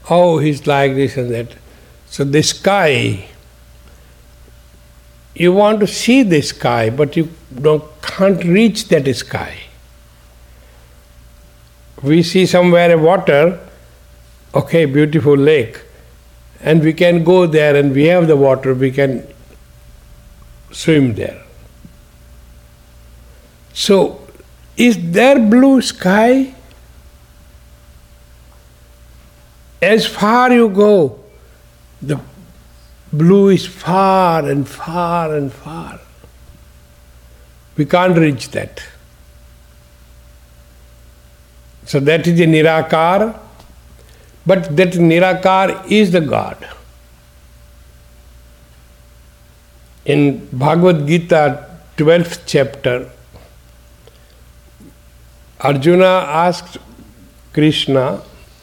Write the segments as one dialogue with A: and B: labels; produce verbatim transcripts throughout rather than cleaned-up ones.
A: oh, he's like this and that. So the sky, you want to see the sky, but you don't, can't reach that sky. We see somewhere a water, okay, beautiful lake, and we can go there and we have the water, we can swim there. So, is there blue sky? As far you go, the blue is far and far and far. We can't reach that. So that is the Nirakar, but that Nirakar is the God. In Bhagavad Gita, twelfth chapter, Arjuna asked Krishna,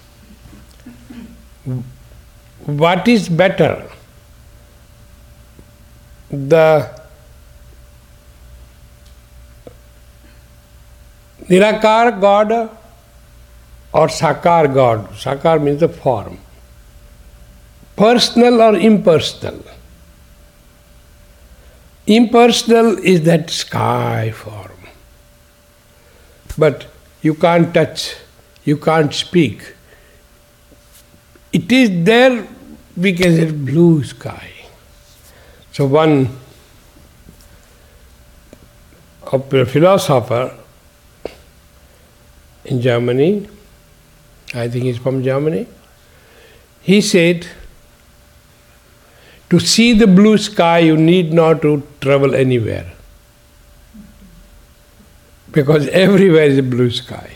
A: what is better, the Nirakar God or Sakar God? Sakar means the form. Personal or impersonal? Impersonal is that sky form. But you can't touch, you can't speak. It is there because it's blue sky. So one a philosopher in Germany, I think he's from Germany, he said, to see the blue sky you need not to travel anywhere, because everywhere is blue skies.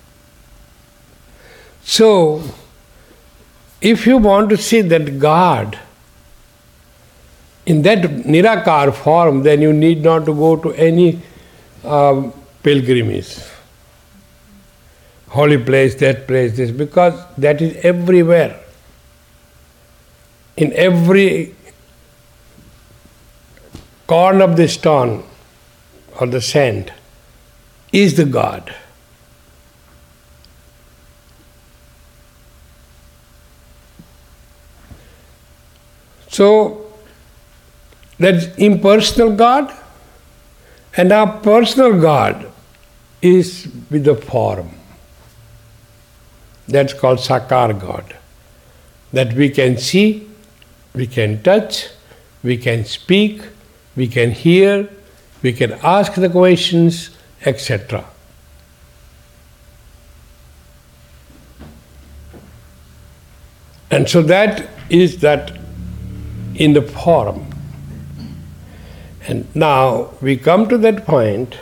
A: So, if you want to see that God in that Nirakar form, then you need not to go to any um, pilgrimage, holy place, that place, this, because that is everywhere. In every corner of the stone or the sand is the God. So, that's impersonal God, and our personal God is with the form. That's called Sakar God. That we can see, we can touch, we can speak, we can hear, we can ask the questions, et cetera. And so that is that in the form. And now we come to that point.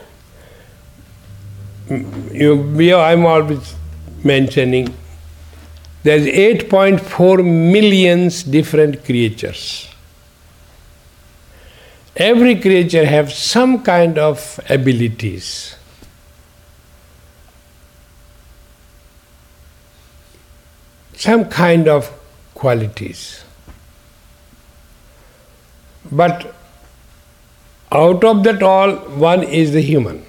A: You, we, I'm always mentioning there's eight point four millions different creatures. Every creature has some kind of abilities. Some kind of qualities. But out of that all, one is the human.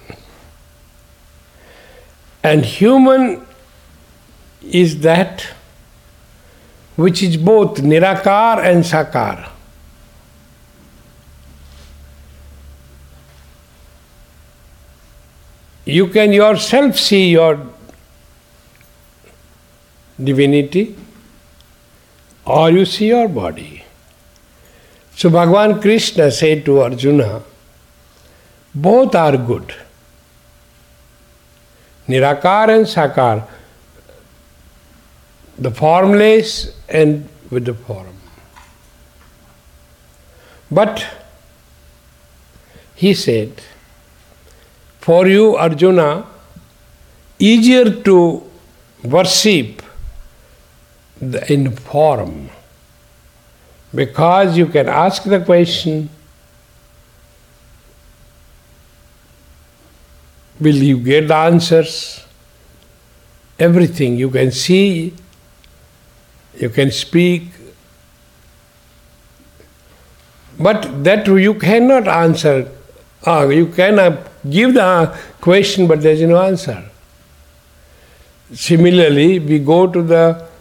A: And human is that which is both Nirakar and Sakar. You can yourself see your divinity, or you see your body. So Bhagavan Krishna said to Arjuna, both are good. Nirakar and Sakar, the formless and with the form. But he said, for you, Arjuna, easier to worship the, in form, because you can ask the question, will you get the answers? Everything you can see, you can speak, but that you cannot answer. Uh, you cannot give the question, but there is no answer. Similarly, we go to the